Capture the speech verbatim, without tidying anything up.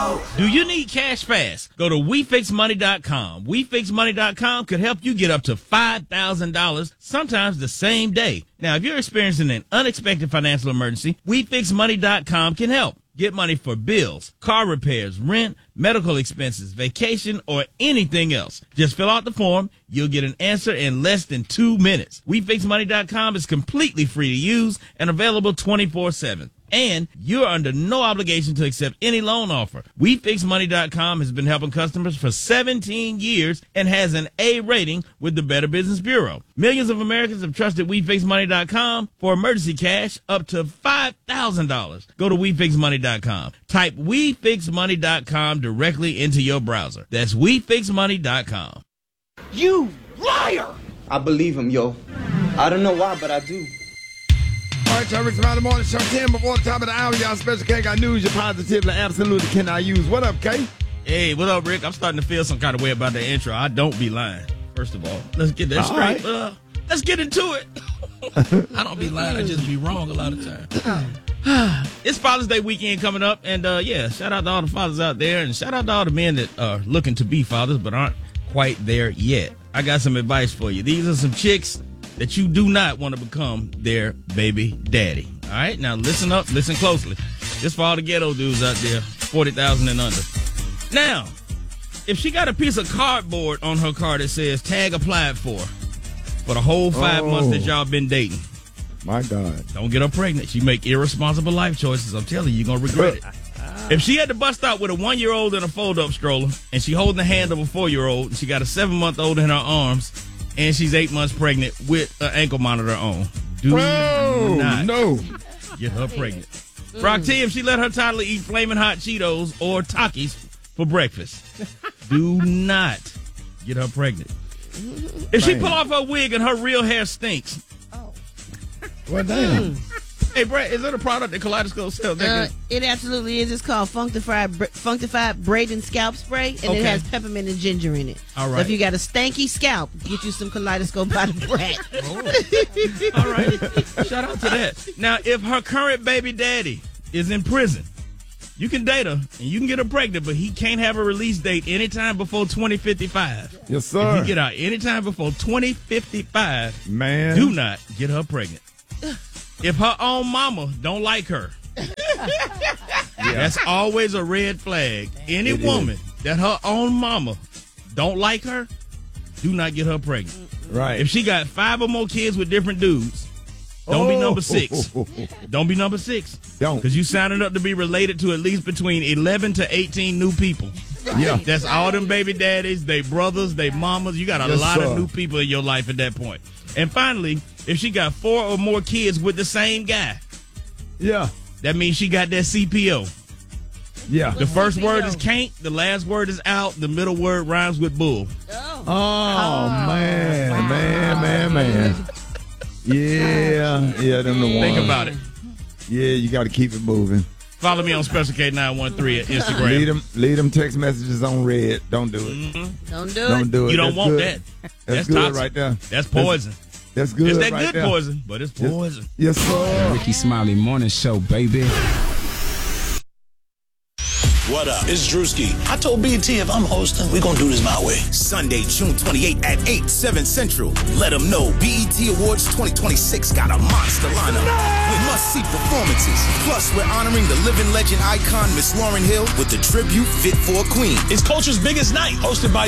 Do you need cash fast? Go to we fix money dot com. we fix money dot com could help you get up to five thousand dollars, sometimes the same day. Now, if you're experiencing an unexpected financial emergency, we fix money dot com can help. Get money for bills, car repairs, rent, medical expenses, vacation, or anything else. Just fill out the form. You'll get an answer in less than two minutes. we fix money dot com is completely free to use and available twenty-four seven. And you're under no obligation to accept any loan offer. we fix money dot com has been helping customers for seventeen years and has an A rating with the Better Business Bureau. Millions of Americans have trusted we fix money dot com for emergency cash up to five thousand dollars. Go to we fix money dot com. Type we fix money dot com directly into your browser. That's we fix money dot com. You liar! I believe him, yo. I don't know why, but I do. All right, y'all, Rick Smiley Morning Show, ten before the top of the hour. Y'all, Special K got news you positively absolutely cannot use. What up, K? Hey, what up, Rick? I'm starting to feel some kind of way about the intro. I don't be lying, first of all. Let's get that All straight. right. Uh, let's get into it. I don't be lying. I just be wrong a lot of times. It's Father's Day weekend coming up, and uh, yeah, shout out to all the fathers out there, and shout out to all the men that are looking to be fathers but aren't quite there yet. I got some advice for you. These are some chicks that you do not want to become their baby daddy. All right? Now, listen up. Listen closely. This for all the ghetto dudes out there, forty thousand and under. Now, if she got a piece of cardboard on her car that says tag applied for, for the whole five Oh. months that y'all been dating, My God. don't get her pregnant. She make irresponsible life choices. I'm telling you, you're going to regret it. If she had to bust out with a one-year-old in a fold-up stroller, and she holding the hand of a four-year-old, and she got a seven-month-old in her arms, and she's eight months pregnant with an ankle monitor on, do Oh, not no. get her pregnant. Rock T, if she let her toddler eat Flamin' Hot Cheetos or Takis for breakfast, do not get her pregnant. If she Man. pull off her wig and her real hair stinks, Well, damn. hey, Brett, is that a product that Kaleidoscope sells? Uh, it absolutely is. It's called Functified, Bra- Functified Braiding Scalp Spray, and Okay. it has peppermint and ginger in it. All So right. if you got a stanky scalp, get you some Kaleidoscope by the Brat. All right. Shout out to that. Now, if her current baby daddy is in prison, you can date her and you can get her pregnant, but he can't have a release date anytime before twenty fifty-five. Yes, If sir. he get out anytime before twenty fifty-five, Man. do not get her pregnant. If her own mama don't like her, that's always a red flag. Any It woman that her own mama don't like her, do not get her pregnant. Right. If she got five or more kids with different dudes, don't be number six. Oh. Don't be number six. Don't. Because you sounded up to be related to at least between eleven to eighteen new people. Yeah. That's all them baby daddies, they brothers, they mamas. You got a Yes, lot sir. of new people in your life at that point. And finally, if she got four or more kids with the same guy, Yeah. that means she got that C P O. Yeah. The first C P O? word is can't, the last word is out, the middle word rhymes with bull. Oh, man, man, man, man. Yeah, yeah, them the ones. Think about it. Yeah, you got to keep it moving. Follow me on Special K nine one three at Instagram. Leave them, leave them text messages on red. Don't do it. Don't do Don't it. do it. You don't That's want good. that. That's, That's good toxic. right there. That's poison. That's good. It's that right good there. poison, but it's poison. Yes, sir. Ricky Smiley Morning Show, baby. What up? It's Drewski. I told B T if I'm hosting, we're going to do this my way. Sunday, June twenty-eighth at eight, seven Central. Let them know B E T Awards twenty twenty-six got a monster lineup with must-see performances. Plus, we're honoring the living legend icon, Miss Lauryn Hill, with the tribute Fit for a Queen. It's culture's biggest night, hosted by